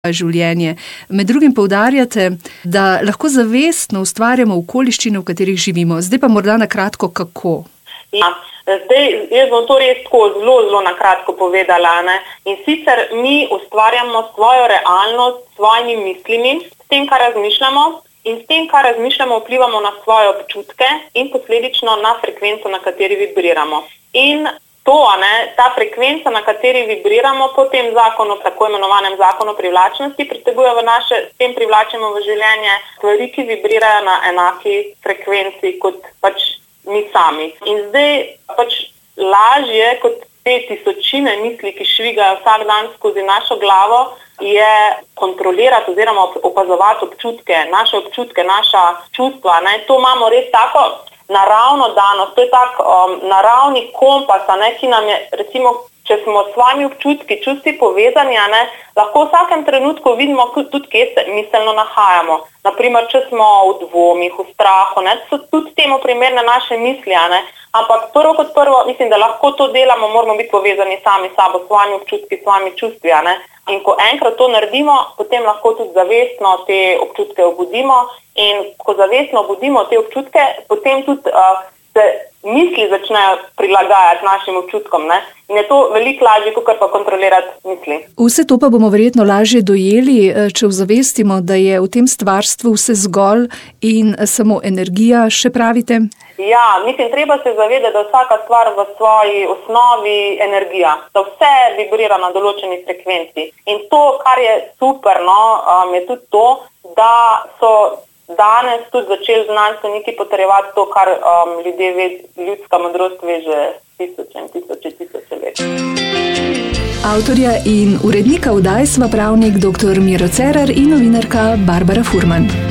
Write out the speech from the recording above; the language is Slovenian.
življenje. Med drugim poudarjate, da lahko zavestno ustvarjamo okoliščine, v katerih živimo. Zdaj pa morda na kratko, kako? Ja, zdaj jaz bom to res tako zelo na kratko povedala. Ne? In sicer mi ustvarjamo svojo realnost s svojimi mislimi, s tem, kar razmišljamo, in s tem, kar razmišljamo, vplivamo na svoje občutke in posledično na frekvenco, na kateri vibriramo. In ta frekvenca, na kateri vibriramo, po tem zakonu, tako imenovanem zakonu privlačnosti, priteguje v naše, s tem privlačimo v življenje stvari, ki vibrirajo na enaki frekvenci kot mi sami. In zdaj lažje kot te tisočine misli, ki švigajo vsak dan skozi našo glavo, je kontrolirati oziroma opazovati naše občutke, naša čustva. Ne? To imamo res tako naravno danost, to je tak naravni kompas, ki nam je, recimo, če smo s svojimi občutki, čustvi povezani, lahko v vsakem trenutku vidimo tudi, kje se miselno nahajamo. Naprimer, če smo v dvomih, v strahu, so tudi temu primerne naše misli, ampak prvo kot prvo, mislim, da lahko to delamo, moramo biti povezani sami s sabo, s svojimi občutki, s svojimi čustvi. In ko enkrat to naredimo, potem lahko tudi zavestno te občutke obudimo. In ko zavestno obudimo te občutke, potem tudi se misli začnejo prilagajati našim občutkom. In je to veliko lažje, kot pa kontrolirati misli. Vse to pa bomo verjetno lažje dojeli, če ozavestimo, da je v tem stvarstvu vse zgolj in samo energija, še pravite? Ja, mislim, treba se zavedati, da vsaka stvar v svoji osnovi energija, da vse vibrira na določeni frekvenci. In to, kar je super, je tudi to, da so danes tudi začeli znanstveniki potrjevati to, kar ljudska modrost ve že tisoče let. Avtorja in urednika oddaj sva pravnik dr. Miro Cerar in novinarka Barbara Furman.